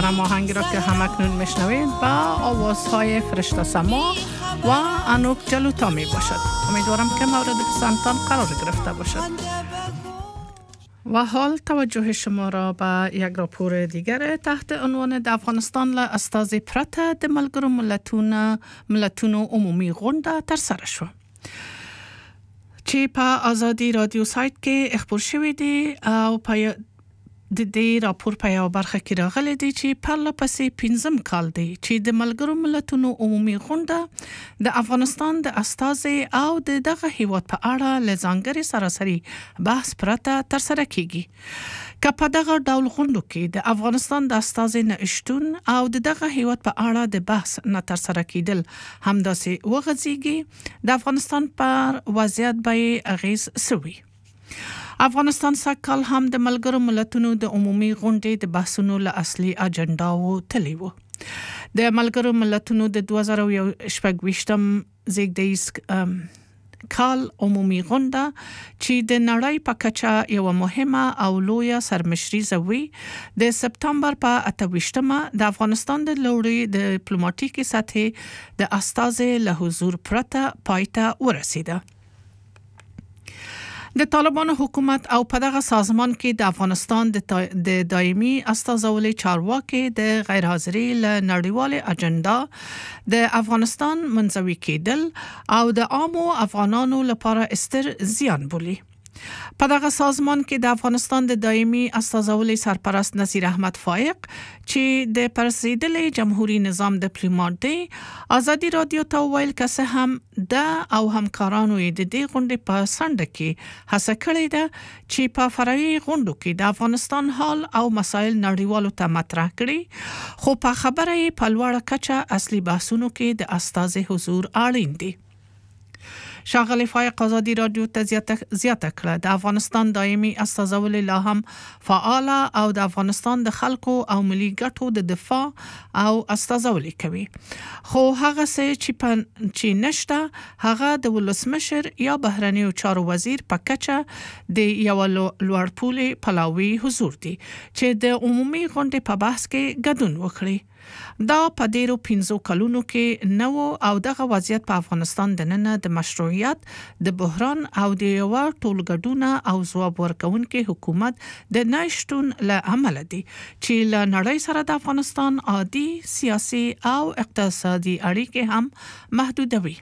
محترم آهنگی را که همکنون میشنوید با آوازهای فرشته سما و انوک جلوتا می باشد. امیدوارم که مورد پسندتان قرار گرفته باشد. و حال توجه شما را به یک راپور دیگر تحت عنوان د افغانستان له استازي پرته د ملګرو ملتونو عمومي غونډه ترسره شوه چې په آزادي رادیو سایت کې خبر شوی دی او په د دې راپور په یو برخه کې راغلی دی چې پرله پسې 15 کال دی چې د ملګرو ملتونو عمومي غونډه د افغانستان د استازي او دغه هیواد په اړه له ځانګړي سراسري بحث پرته ترسره کیږي که په دغه ډول غونډو کې د افغانستان د استازي نشټون او دغه هیواد په اړه د بحث نه ترسره کیدل همداسې وغځيږي د افغانستان پر وضعیت به اغیز سوي افغانستان سکهال هم د ملګرو ملتونو د عمومي غونډې د بحثونو له اصلي اجنډاو تلی و د ملګرو ملتونو د 2024م زیږدیز کال عمومي غونډه چې د نړۍ په کچه یو مهمه او لویه سرمشریزه وي د سپتمبر په 28مه د افغانستان د لوړې د ډیپلوماټیکي سطحې د استازي له حضور پرته پایته ورسیده د طالبانو حکومت او په دغه سازمان کې د افغانستان د دایمي استازولۍ چارواکي د غیر حاضرۍ له نړیواله اجنډا د افغانستان منځوي کېدل او د عامو افغانانو لپاره ستر زیان بولي په دغه سازمان کې د افغانستان د دایمي استازولۍ سرپرست نصیر احمد فائق چې د پرسیدلې جمهوریت نظام ډیپلوماټ دی آزادي رادیو ته ویل کسه هم د او همکارانو د دې غونډې په سند کې هڅه کړې ده چې په فرعي غونډو کې د افغانستان حال او مسایل نړیوالو ته مطرح کړي خو په خبره په لوړه کچه اصلي بحثونو کې د استازي حضور اړین دی شاغلی فائق آزادی رادیو ته زیاته کړه د افغانستان دایمي استازولۍ لا هم فعال او د افغانستان د خلکو او ملي ګټو د دفاع او استازولۍ کوي خو هغه څه چې نشته هغه د ولسمشر یا بهرنیو چارو وزیر په کچه د یو لوړپوړي پلاوي حضور دی چې د عمومي غونډې په بحث کې ګډون وکړي دا په ډیرو 15 کلونو کې نو او دغه وضعیت په افغانستان د نن د مشروعیت د بحران او د یو ټولګډونه او ځواب ورکونکو حکومت د نشټون له عمل دي چې له نړۍ سره د افغانستان عادي سیاسي او اقتصادي اړیکې هم محدودوي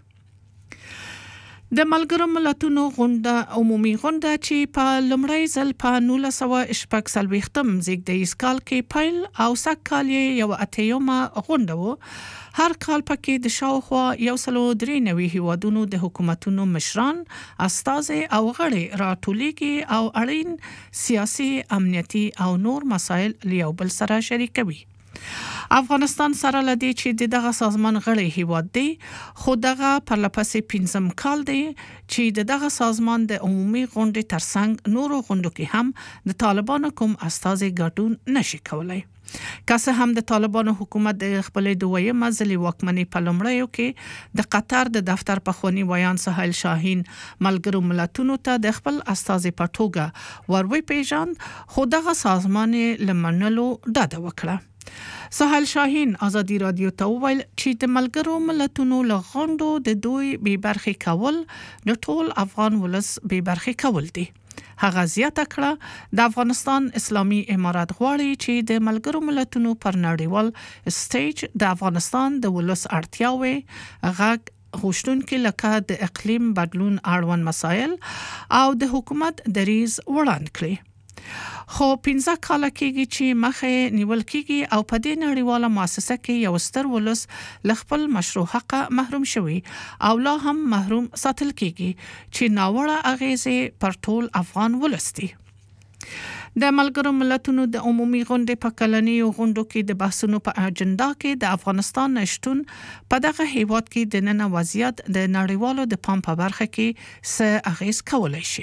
د ملګرو ملتونو غونډه عمومي غونډه چې په لومړی ځل په 1940م زیږدیز کال کې پیل او سکهال یو اتیومه غونډه و هر کال پکې د شاوخوا 193 هیوادونو د حکومتونو مشران استازي او غړي راټولېږي او اړین سیاسي امنیتي او نور مسایل لیو بل سره شریکوي افغانستان سره لدی چې دغه سازمان غړی هیواد دی خو دغه پرلپسې 15 کال دی چې دغه سازمان د عمومي غونډې ترڅنګ نورو غونډو کې هم د طالبانو کوم استازي ګډون نشي کولای که هم د طالبانو حکومت د خپل دویمه ځلې واکمنۍ په لومړیو کې د قطر د دفتر پخوانی ویان سهیل شاهین ملګرو ملتونو ته د خپل استازي په توګه وروي پیژاند خو دغه سازمان لمنلو ډاډه وکړه سهیل شاهین آزادی رادیو ته ویل چې د ملګرو ملتونو لغونډو د دوی بې برخې کول د ټول افغان ولس بې برخې کول دي هغه زیاته کړه د افغانستان اسلامي امارات غواړي چې د ملګرو ملتونو پر نړیوال سټیج د افغانستان د ولس اړتیاوي غږ غوښتونکو لکه د اقلیم بدلون اړوند مسایل او د حکومت دریز وړاندې کړي خو 15 کال کېږي چې مخه نیول کېږي او په دې نړیواله مؤسسه کې یو ستر ولس لخپل مشروع حق محروم شوی او لا هم محروم ساتل کېږي چې ناوړه اغیزه پر ټول افغان ولس دي د ملګرو ملتونو د عمومي غونډې په کلنیو غونډو کې د بحثونو په اجنډا کې د افغانستان نشټون په دغه هیواد کې د نن وضعیت د نړیوالو د پام په برخه کې څه اغیز کولای شي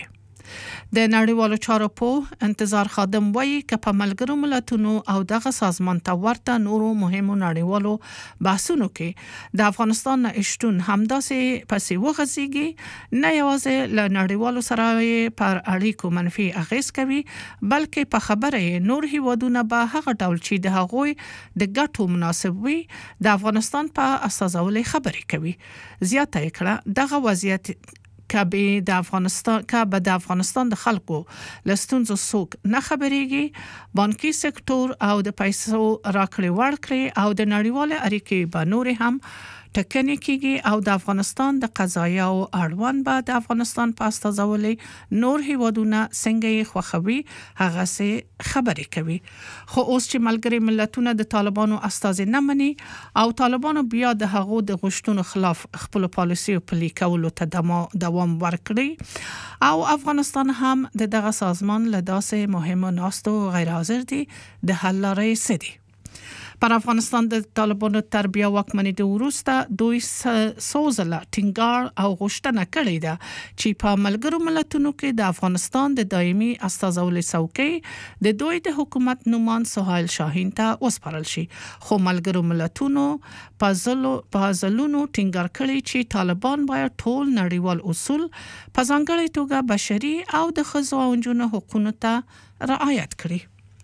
د نړیوالو چارو په انتظار خادم وایي چې په ملګرو ملتونو او دغه سازمان ته ورته نورو مهمو نړیوالو بحثونو کې د افغانستان نشټون همداسې پسې وغځيږي نه یوازې له نړیوالو سره پر اړیکو منفي اغیز کوي بلکې په خبره نور هیوادونه به هغه ډول چې د هغوی د ګټو مناسب وي د افغانستان په استازولۍ خبرې کوي زیاته کړه دغه وضعیت کبه د افغانستان د خلکو لستونزو څوک نه خبريږي بانکي سکتور او د پیسو راکړې ورکړې او د نړیوال اړیکې به نور هم ټکنې کیږي او د افغانستان د قضایا او اړوند به د افغانستان په استازولۍ نور هیوادونه څنګه خوخوي هغه سه خبرې کوي خو اوس چې ملګری ملتونه د طالبانو استاذ نه مني او طالبانو بیا د هغو د غشتونو خلاف خپل پالیسي او پلي کولو ته دوام ورکړي او افغانستان هم دغه سازمان له داسې مهمو ناستو غیر حاضر دي د حل لارې سدي پر افغانستان د طالبانو تربیه وکمنې د وروسته دوی سوزله ټینګار او غوښتنه کړې ده چې په ملګرو ملتونو کې د افغانستان د دایمي استازولۍ څوکۍ د دوی د حکومت نومان سهیل شاهین ته وسپارل شي خو ملګرو ملتونو په ځلونو ټینګار کړی چې طالبان باید ټول نړیوال اصول په ځانګړي توګه بشري او د ښځو او نجونو حقوقو ته رعایت کړي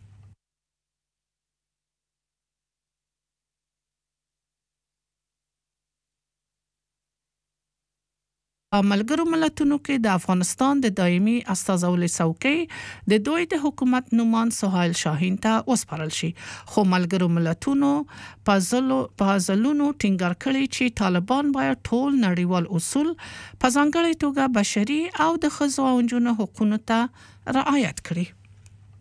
ملګرو ملتونو کې د افغانستان د دایمي استازولۍ څوکۍ د دوی د حکومت نومان سهیل شاهین ته وسپارل شي خو ملګرو ملتونو په ځلونو ټینګار کړی چې طالبان باید ټول نړیوال اصول په ځانګړي توګه بشري او د ښځو او نجونو حقوقو ته رعایت کړي